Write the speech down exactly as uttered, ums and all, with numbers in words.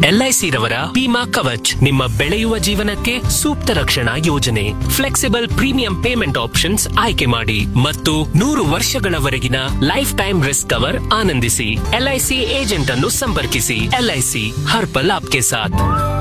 LIC ರವರ ಬಿಮಾ ಕವಚ್, ನಿಮ್ಮ ಬೆಳೆಯುವ ಜೀವನಕ್ಕೆ ಸೂಕ್ತ ರಕ್ಷಣಾ ಯೋಜನೆ. ಫ್ಲೆಕ್ಸಿಬಲ್ ಪ್ರೀಮಿಯಂ ಪೇಮೆಂಟ್ ಆಪ್ಷನ್ಸ್ ಆಯ್ಕೆ ಮಾಡಿ ಮತ್ತು ನೂರು ವರ್ಷಗಳವರೆಗಿನ ಲೈಫ್ ಟೈಮ್ ರಿಸ್ಕ್ ಕವರ್ ಆನಂದಿಸಿ. ಎಲ್ಐಸಿ ಏಜೆಂಟ್ ಅನ್ನು ಸಂಪರ್ಕಿಸಿ. ಎಲ್ಐಸಿ ಹರ್ ಪಲ್ ಆಪ್ಕೆ ಸಾಥ್.